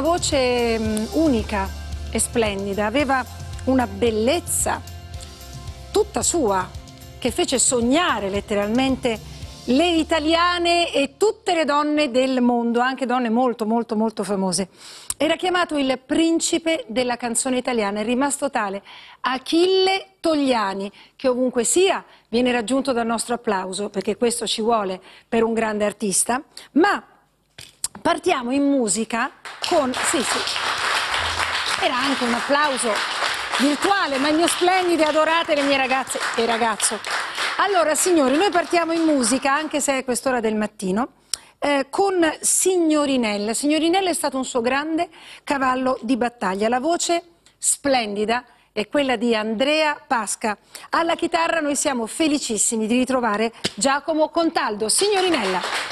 una voce unica e splendida, aveva una bellezza tutta sua che fece sognare letteralmente le italiane e tutte le donne del mondo, anche donne molto famose. Era chiamato il principe della canzone italiana, è rimasto tale Achille Togliani, che ovunque sia viene raggiunto dal nostro applauso, perché questo ci vuole per un grande artista. Ma partiamo in musica con... Era anche un applauso virtuale, Magno splendide, adorate le mie ragazze e ragazzo. Allora, signori, noi partiamo in musica, anche se è quest'ora del mattino, con Signorinella. Signorinella è stato un suo grande cavallo di battaglia. La voce splendida è quella di Andrea Pasca. Alla chitarra noi siamo felicissimi di ritrovare Giacomo Contaldo. Signorinella.